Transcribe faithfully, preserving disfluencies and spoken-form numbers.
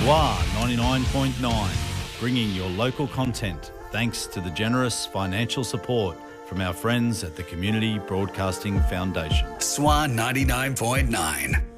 S W A ninety-nine point nine, bringing your local content thanks to the generous financial support from our friends at the Community Broadcasting Foundation. S W A ninety-nine point nine.